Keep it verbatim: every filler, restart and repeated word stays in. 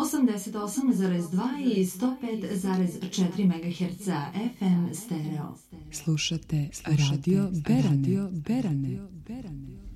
osamdeset osam zarez dva i sto pet zarez četiri megaherca F M stereo. Slušate Radio Berane. Radio Berane. Berane.